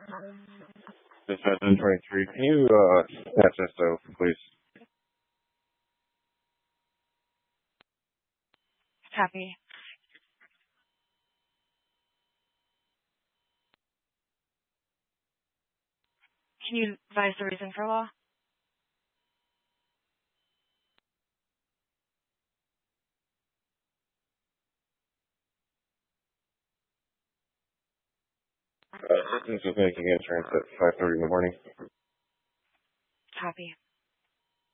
Dispatch 23. Can you patch this though, please? Copy. Can you advise the reason for law? This is making insurance at 5:30 in the morning. Copy.